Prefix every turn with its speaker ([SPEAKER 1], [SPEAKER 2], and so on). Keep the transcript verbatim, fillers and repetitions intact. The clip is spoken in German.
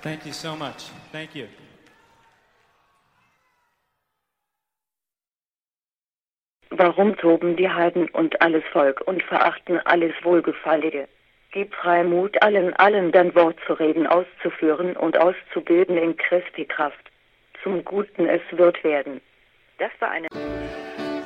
[SPEAKER 1] Thank you so much. Thank you.
[SPEAKER 2] Warum toben die Heiden und alles Volk und verachten alles Wohlgefallige? Gib Freimut allen, allen dein Wort zu reden, auszuführen und auszubilden in Christi Kraft. Zum Guten es wird werden. Das war eine